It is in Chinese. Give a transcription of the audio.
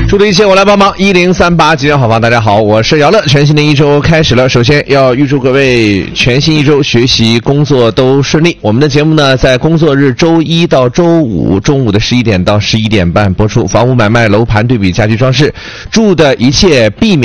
祝的一切我来帮忙，1038吉祥好房，大家好，我是姚乐，全新的一周开始了。首先要预祝各位全新一周学习工作都顺利。我们的节目呢，在工作日周一到周五中午的11点到11点半播出。房屋买卖、楼盘对比、家居装饰，祝的一切避免